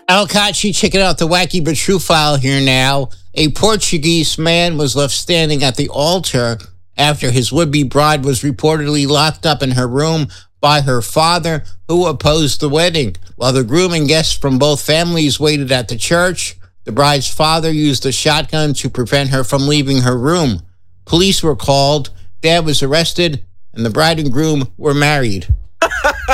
Alcachi, checking out the wacky but true file here now. A Portuguese man was left standing at the altar after his would-be bride was reportedly locked up in her room by her father, who opposed the wedding. While the groom and guests from both families waited at the church, the bride's father used a shotgun to prevent her from leaving her room. Police were called, Dad was arrested, and the bride and groom were married.